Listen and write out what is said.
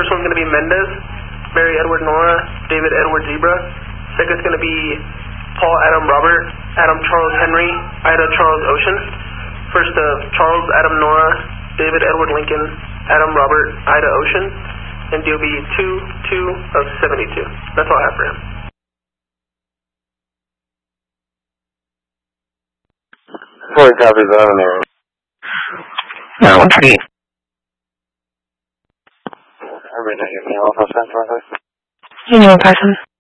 First one's going to be Mendez, Mary Edward Nora, David Edward Zebra. Second's going to be Paul Adam Robert, Adam Charles Henry, Ida Charles Ocean. First, Charles Adam Nora, David Edward Lincoln, Adam Robert, Ida Ocean, and DOB 22 of 72. That's all I have for him. Fully copies that on there. No, 128. Everybody not giving me all those sense, You know, Tyson.